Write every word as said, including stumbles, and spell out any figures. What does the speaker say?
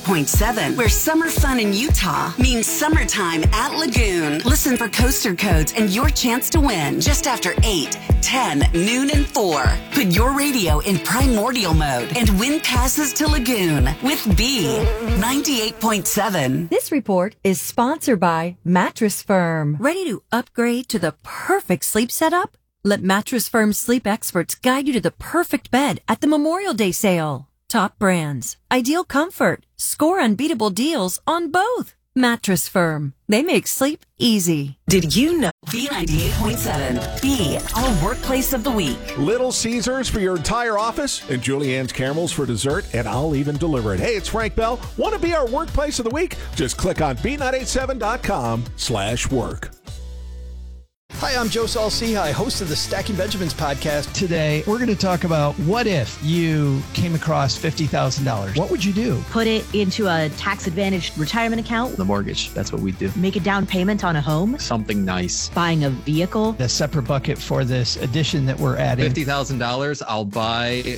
point seven, where summer fun in Utah means summertime at Lagoon. Listen for coaster codes and your chance to win just after eight, ten, noon, and four. Put your radio in primordial mode and win passes to Lagoon with B ninety-eight point seven. This report is sponsored by Mattress Firm. Ready to upgrade to the perfect sleep setup? Let Mattress Firm sleep experts guide you to the perfect bed at the Memorial Day sale. Top brands, ideal comfort, score unbeatable deals on both. Mattress Firm. They make sleep easy. Did you know B ninety-eight point seven, B, our workplace of the week. Little Caesars for your entire office and Julianne's Caramels for dessert, and I'll even deliver it. Hey, it's Frank Bell. Want to be our workplace of the week? Just click on B nine eighty-seven dot com slash work. Hi, I'm Joe Saul-Sehy, host of the Stacking Benjamins podcast. Today, we're going to talk about what if you came across fifty thousand dollars? What would you do? Put it into a tax-advantaged retirement account. The mortgage, that's what we do. Make a down payment on a home. Something nice. Buying a vehicle. A separate bucket for this addition that we're adding. fifty thousand dollars, I'll buy